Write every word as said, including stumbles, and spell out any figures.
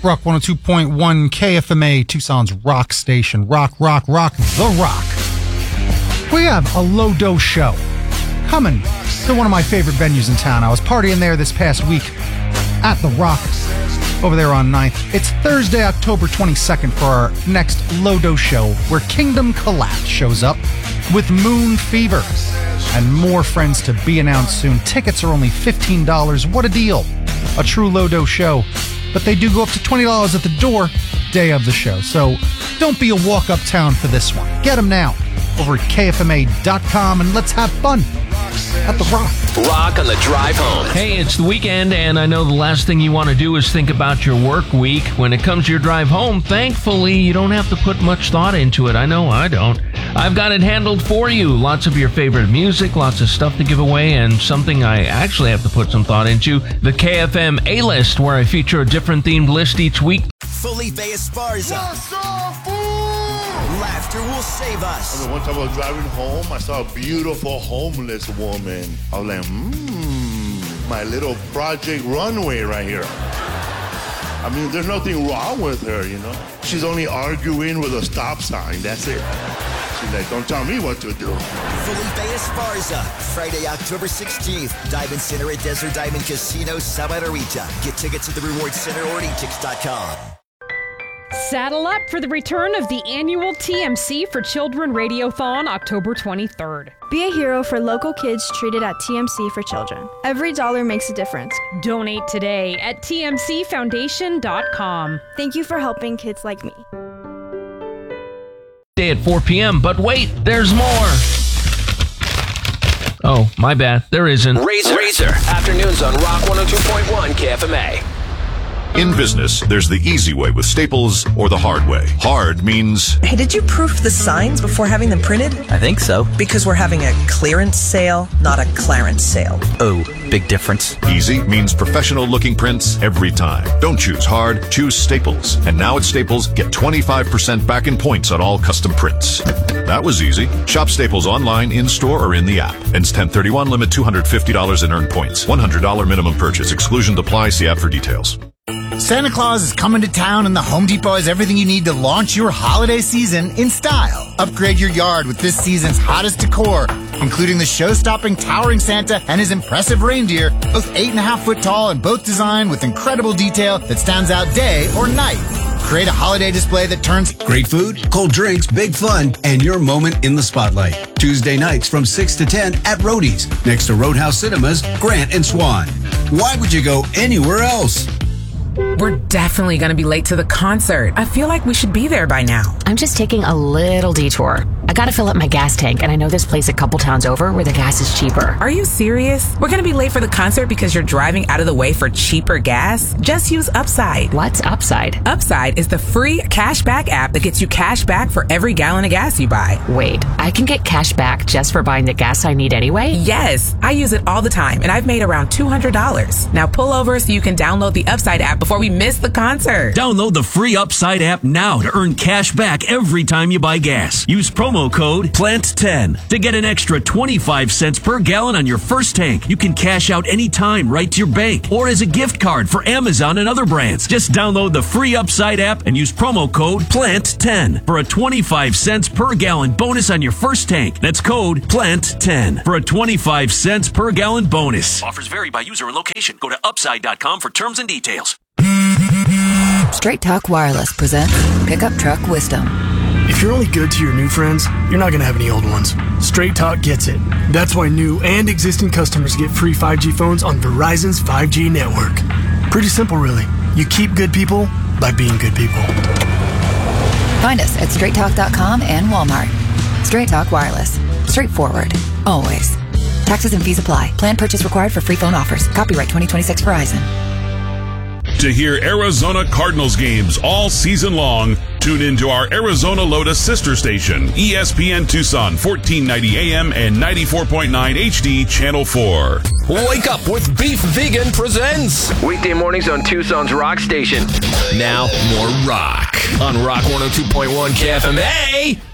Rock one oh two point one K F M A, Tucson's rock station. Rock, rock, rock, the rock. We have a low-dose show coming to one of my favorite venues in town. I was partying there this past week at the Rock over there on ninth. It's Thursday, October twenty-second for our next low-dose show where Kingdom Collapse shows up with Moon Fever and more friends to be announced soon. Tickets are only fifteen dollars. What a deal. A true low-dose show. But they do go up to twenty dollars at the door day of the show. So don't be a walk uptown for this one. Get them now over at K F M A dot com and let's have fun at the Rock. Rock on the drive home. Hey, it's the weekend, and I know the last thing you want to do is think about your work week. When it comes to your drive home, thankfully, you don't have to put much thought into it. I know I don't. I've got it handled for you. Lots of your favorite music, lots of stuff to give away, and something I actually have to put some thought into, the K F M A-List, where I feature a different themed list each week. Felipe Esparza. Laughter will save us. I mean, one time I was driving home, I saw a beautiful homeless woman. I was like, mmm, my little Project Runway right here. I mean, there's nothing wrong with her, you know? She's only arguing with a stop sign, that's it. She's like, don't tell me what to do. Felipe Esparza, Friday, October sixteenth, Diamond Center at Desert Diamond Casino, Santa Rita. Get tickets at the Reward Center or e tix dot com. Saddle up for the return of the annual T M C for Children Radiothon, October twenty-third. Be a hero for local kids treated at T M C for Children. Every dollar makes a difference. Donate today at T M C foundation dot com. Thank you for helping kids like me. Day at four p.m., but wait, there's more. Oh, my bad, there isn't. Razor, Razor. Afternoons on Rock one oh two point one K F M A. In business, there's the easy way with Staples or the hard way. Hard means... Hey, did you proof the signs before having them printed? I think so. Because we're having a clearance sale, not a Clarence sale. Oh, big difference. Easy means professional-looking prints every time. Don't choose hard, choose Staples. And now at Staples, get twenty-five percent back in points on all custom prints. That was easy. Shop Staples online, in-store, or in the app. Ends ten thirty-one, limit two hundred fifty dollars in earned points. one hundred dollars minimum purchase. Exclusion apply. See app for details. Santa Claus is coming to town and the Home Depot has everything you need to launch your holiday season in style. Upgrade your yard with this season's hottest decor, including the show-stopping towering Santa and his impressive reindeer, both eight and a half foot tall and both designed with incredible detail that stands out day or night. Create a holiday display that turns great food, cold drinks, big fun, and your moment in the spotlight. Tuesday nights from six to ten at Roadie's, next to Roadhouse Cinemas, Grant and Swan. Why would you go anywhere else? We're definitely going to be late to the concert. I feel like we should be there by now. I'm just taking a little detour. I gotta fill up my gas tank, and I know this place a couple towns over where the gas is cheaper. Are you serious? We're gonna be late for the concert because you're driving out of the way for cheaper gas? Just use Upside. What's Upside? Upside is the free cashback app that gets you cash back for every gallon of gas you buy. Wait, I can get cash back just for buying the gas I need anyway? Yes, I use it all the time, and I've made around two hundred dollars. Now pull over so you can download the Upside app before we miss the concert. Download the free Upside app now to earn cash back every time you buy gas. Use promo code plant ten to get an extra twenty-five cents per gallon on your first tank. You can cash out anytime right to your bank or as a gift card for Amazon and other brands. Just download the free Upside app and use promo code plant ten for a twenty-five cents per gallon bonus on your first tank. That's code plant ten for a twenty-five cents per gallon bonus. Offers vary by user and location. Go to upside dot com for terms and details. Straight Talk Wireless presents Pickup Truck Wisdom. If you're only good to your new friends, you're not going to have any old ones. Straight Talk gets it. That's why new and existing customers get free five G phones on Verizon's five G network. Pretty simple, really. You keep good people by being good people. Find us at straight talk dot com and Walmart. Straight Talk Wireless. Straightforward. Always. Taxes and fees apply. Plan purchase required for free phone offers. Copyright twenty twenty-six Verizon. To hear Arizona Cardinals games all season long, tune in to our Arizona Lotus sister station, E S P N Tucson, fourteen ninety A M and ninety-four point nine H D, Channel four. Wake up with Beef Vegan presents weekday mornings on Tucson's rock station. Now, more rock on Rock one oh two point one K F M A.